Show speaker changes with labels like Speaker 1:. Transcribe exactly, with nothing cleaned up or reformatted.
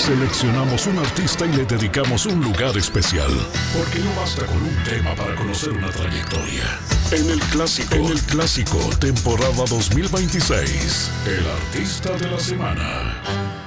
Speaker 1: Seleccionamos un artista y le dedicamos un lugar especial. Porque no basta con un tema para conocer una trayectoria. En el clásico, en el clásico, temporada dos mil veintiséis, el artista de la semana.